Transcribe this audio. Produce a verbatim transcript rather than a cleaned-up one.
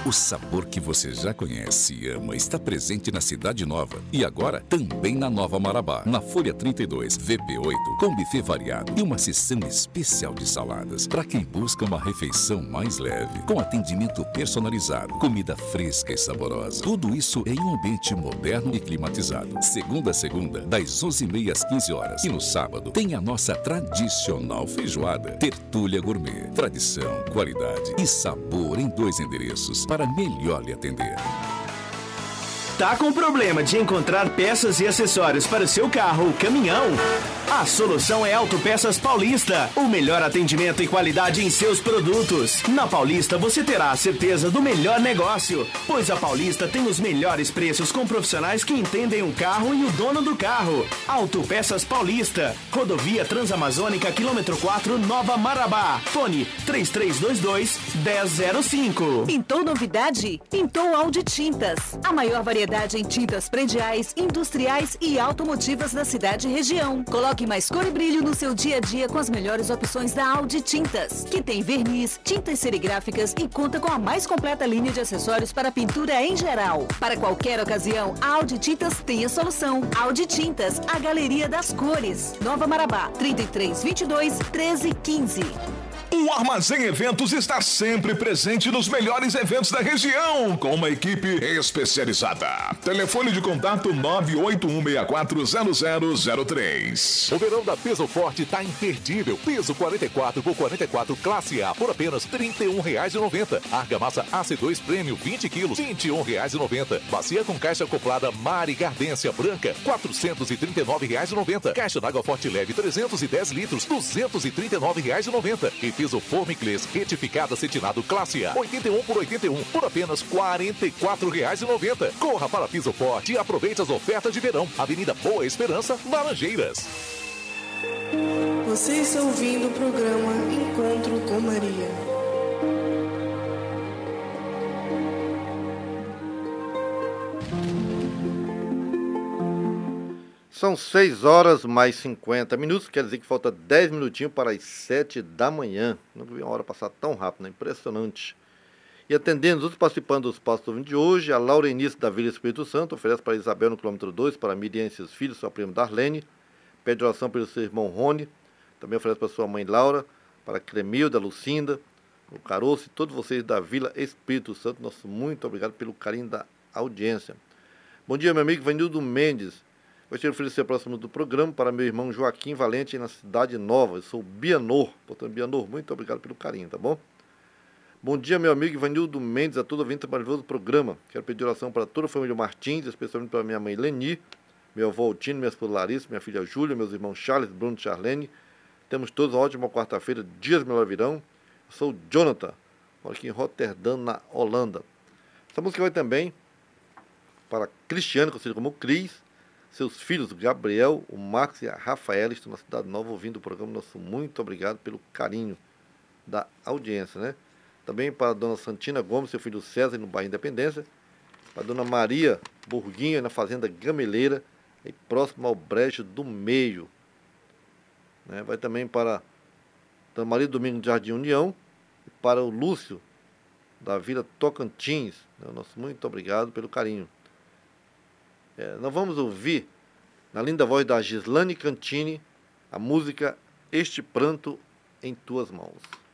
O sabor que você já conhece e ama está presente na Cidade Nova e agora também na Nova Marabá, na Folha trinta e dois, V P oito, com buffet variado e uma seção especial de saladas para quem busca uma refeição mais leve, com atendimento personalizado, comida fresca e saborosa. Tudo isso em um ambiente moderno e climatizado. Segunda a segunda, das onze e meia às quinze horas. E no sábado, tem a nossa tradicional feijoada. Tertúlia Gourmet. Tradição, qualidade e sabor em dois endereços para melhor lhe atender. Tá com problema de encontrar peças e acessórios para o seu carro ou caminhão? A solução é Autopeças Paulista, o melhor atendimento e qualidade em seus produtos. Na Paulista você terá a certeza do melhor negócio, pois a Paulista tem os melhores preços com profissionais que entendem o carro e o dono do carro. Autopeças Paulista, Rodovia Transamazônica, quilômetro quatro, Nova Marabá. Fone três três dois dois, um zero zero cinco. Pintou novidade? Pintou Audi Tintas. A maior variedade em tintas prediais, industriais e automotivas da cidade e região. Coloque mais cor e brilho no seu dia a dia com as melhores opções da Audi Tintas, que tem verniz, tintas serigráficas e conta com a mais completa linha de acessórios para pintura em geral. Para qualquer ocasião, a Audi Tintas tem a solução. Audi Tintas, a galeria das cores. Nova Marabá, trinta e três, vinte e dois, treze, quinze. O Armazém Eventos está sempre presente nos melhores eventos da região, com uma equipe especializada. Telefone de contato nove oito um seis quatro zero zero zero três. O verão da Peso Forte tá imperdível. Peso quarenta e quatro por quarenta e quatro classe A por apenas trinta e um reais e noventa centavos. Argamassa A C dois Premium vinte quilos, vinte e um reais e noventa centavos. Bacia com caixa acoplada Mari Gardência Branca, quatrocentos e trinta e nove reais e noventa centavos. Caixa d'água Forte Leve trezentos e dez litros, duzentos e trinta e nove reais e noventa centavos. Piso Formiclês retificado acetinado classe A, oitenta e um por oitenta e um, por apenas quarenta e quatro reais e noventa centavos. Corra para Piso Forte e aproveite as ofertas de verão. Avenida Boa Esperança, Laranjeiras. Você está ouvindo o programa Encontro com Maria. São seis horas mais cinquenta minutos, quer dizer que falta dez minutinhos para as sete da manhã. Nunca vi uma hora passar tão rápido, né? Impressionante. E atendendo os outros participantes dos passos do vídeo de hoje, a Laurenice da Vila Espírito Santo oferece para Isabel no quilômetro dois, para Miriam e seus filhos, sua prima Darlene, pede oração pelo seu irmão Rony, também oferece para sua mãe Laura, para Cremilda, Lucinda, o Caroço e todos vocês da Vila Espírito Santo. Nosso muito obrigado pelo carinho da audiência. Bom dia, meu amigo Vanildo Mendes. Gostaria de oferecer próximo do programa para meu irmão Joaquim Valente, na Cidade Nova. Eu sou Bianor. Portanto, Bianor, muito obrigado pelo carinho, tá bom? Bom dia, meu amigo Ivanildo Mendes, a todo ouvinte maravilhoso do programa. Quero pedir oração para toda a família Martins, especialmente para minha mãe Leni, meu avô Altino, minha esposa Larissa, minha filha Júlia, meus irmãos Charles, Bruno e Charlene. Temos todos uma ótima quarta-feira, dias melhor virão. Eu sou o Jonathan, moro aqui em Roterdã, na Holanda. Essa música vai também para Cristiano, conhecido como Cris, seus filhos, o Gabriel, o Max e a Rafaela, estão na Cidade Nova ouvindo o programa. Nosso muito obrigado pelo carinho da audiência, né? Também para a dona Santina Gomes, seu filho César, no bairro Independência. Para a dona Maria Burguinho, na Fazenda Gameleira, aí próximo ao Brejo do Meio. Né? Vai também para a dona Maria Domingo de Jardim União e para o Lúcio, da Vila Tocantins. Né? Nosso muito obrigado pelo carinho. É, nós vamos ouvir, na linda voz da Gislane Cantini, a música Este Pranto em Tuas Mãos.